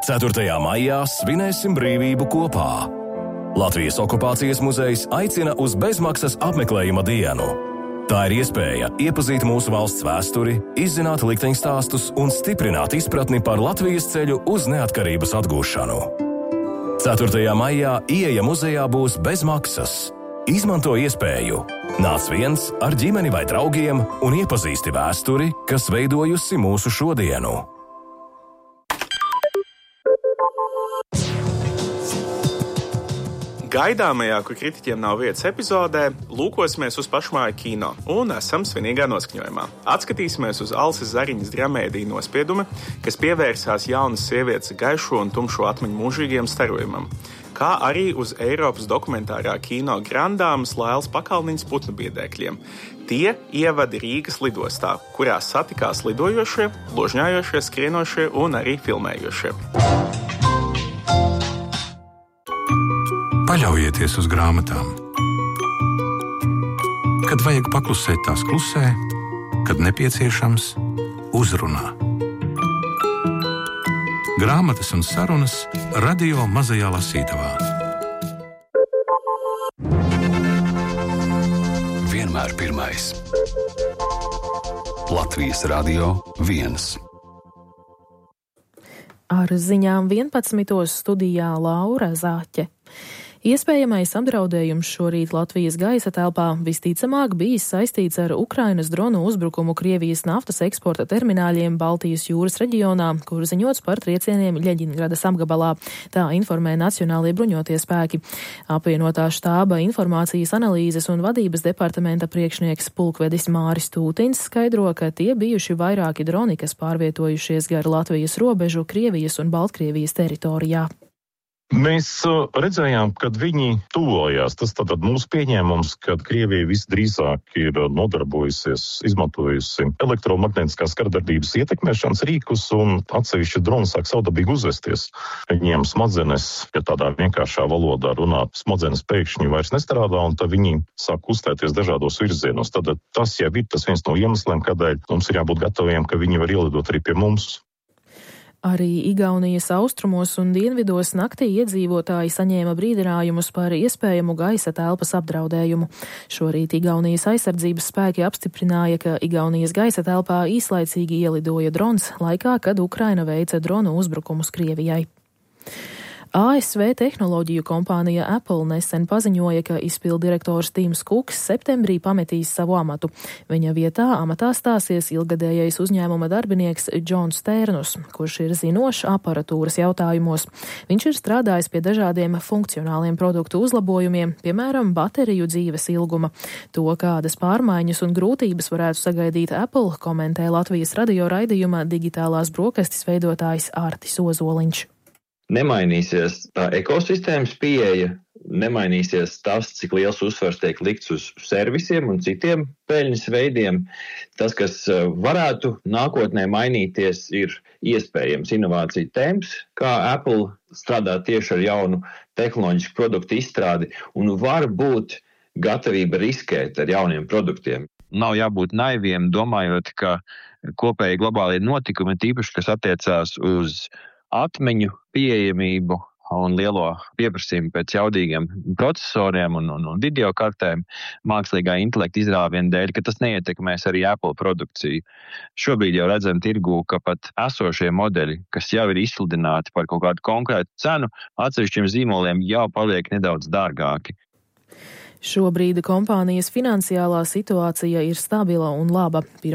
4. maijā svinēsim brīvību kopā. Latvijas okupācijas muzejs aicina uz bezmaksas apmeklējuma dienu. Tā ir iespēja iepazīt mūsu valsts vēsturi, izzināt likteņstāstus un stiprināt izpratni par Latvijas ceļu uz neatkarības atgūšanu. 4. maijā ieeja muzejā būs bez maksas. Izmanto iespēju. Nāc viens ar ģimeni vai draugiem un iepazīsti vēsturi, kas veidojusi mūsu šodienu. Gaidāmajā, kur kritiķiem nav vietas epizodē, lūkosimies uz pašmāju kino un esam svinīgā noskaņojumā. Atskatīsimies uz Alses Zariņas dramēdiju Nospiedumi, kas pievērsās jaunas sievietes gaišo un tumšo atmiņu mūžīgiem starojumam, kā arī uz Eiropas dokumentārā kino grandāmas Lailas Pakalniņas putnu biedēkļiem. Tie ievadi Rīgas lidostā, kurās satikās lidojošie, ložņājošie, skrienošie un arī filmējošie. Paļaujieties uz grāmatām. Kad vajag paklusēt, tās klusē, kad nepieciešams, uzrunā. Grāmatas un sarunas radio mazajā lasītavā. Vienmēr pirmais. Latvijas Radio 1. Ar ziņām 11. studijā Laura Zāķe. Iespējamais apdraudējums šorīt Latvijas gaisa telpā visticamāk bijis saistīts ar Ukrainas dronu uzbrukumu Krievijas naftas eksporta termināļiem Baltijas jūras reģionā, kur ziņots par triecieniem Ļeģingradas apgabalā. Tā informē Nacionālie bruņotie spēki. Apvienotā štāba informācijas analīzes un vadības departamenta priekšnieks pulkvedis Māris Tūtins skaidro, ka tie bijuši vairāki droni, kas pārvietojušies gar Latvijas robežu Krievijas un Baltkrievijas teritorijā. Mēs redzējām, kad viņi tuvojās. Tas tātad mūsu pieņēmums, ka Krievija visdrīzāk ir nodarbojusies, izmantojusi elektromagnētiskās kardarbības ietekmēšanas rīkus, un atsevišķi droni sāk savdabīgi uzvesties. Viņiem smadzenes, ja tādā vienkāršā valodā runāt, smadzenes pēkšņi vairs nestrādā, un tad viņi sāk kustēties dažādos virzienos. Tad tas jau ir tas viens no iemesliem, kādēļ mums ir jābūt gataviem, ka viņi var ielidot arī pie mums. Arī Igaunijas austrumos un dienvidos naktī iedzīvotāji saņēma brīdinājumus par iespējamu gaisa telpas apdraudējumu. Šorīt Igaunijas aizsardzības spēki apstiprināja, ka Igaunijas gaisa telpā īslaicīgi ielidoja drons laikā, kad Ukraina veica dronu uzbrukumus Krievijai. ASV tehnoloģiju kompānija Apple nesen paziņoja, ka izpilddirektors Tims Kuks septembrī pametīs savu amatu. Viņa vietā amatā stāsies ilgadējais uzņēmuma darbinieks Džons Tērnus, kurš ir zinošs aparatūras jautājumos. Viņš ir strādājis pie dažādiem funkcionāliem produktu uzlabojumiem, piemēram, bateriju dzīves ilguma. To, kādas pārmaiņas un grūtības varētu sagaidīt Apple, komentē Latvijas radio raidījuma Digitālās brokastis veidotājs Ārtis Ozoliņš. Nemainīsies tā ekosistēmas pieeja, nemainīsies tas, cik liels uzsvars tiek likts uz servisiem un citiem peļņas veidiem. Tas, kas varētu nākotnē mainīties, ir iespējams inovācija temps, kā Apple strādā tieši ar jaunu tehnoloģisku produktu izstrādi un var būt gatavība riskēt ar jauniem produktiem. Nav jābūt naiviem, domājot, ka kopēji globālie notikumi, tīpaši, kas attiecās uz atmiņu pieejamību un lielo pieprasījumu pēc jaudīgiem procesoriem un videokartēm mākslīgā intelekta izrāviena dēļ, ka tas neietekmēs arī Apple produkciju. Šobrīd jau redzam tirgū, ka pat esošie modeļi, kas jau ir izsludināti par kaut kādu konkrētu cenu, atsevišķiem zīmoliem jau paliek nedaudz dārgāki. Šobrīd kompānijas finansiālā situācija ir stabila un laba.